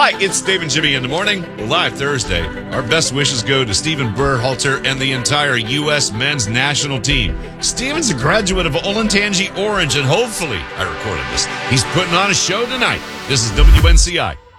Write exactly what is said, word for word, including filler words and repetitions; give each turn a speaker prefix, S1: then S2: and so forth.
S1: Hi, it's Dave and Jimmy in the morning. Live Thursday. Our best wishes go to Stephen Berhalter and the entire U S men's national team. Stephen's a graduate of Olentangy Orange, and hopefully, I recorded this, he's putting on a show tonight. This is W N C I.